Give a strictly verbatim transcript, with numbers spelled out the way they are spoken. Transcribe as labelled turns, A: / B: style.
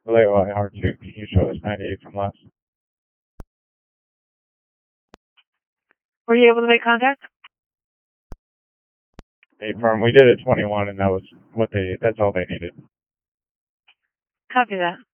A: Relay Y hard two. Can you show us ninety-eight from last?
B: Were you able to make contact?
A: Hey, firm. We did it twenty-one, and that was what they. That's all they needed.
B: Copy that.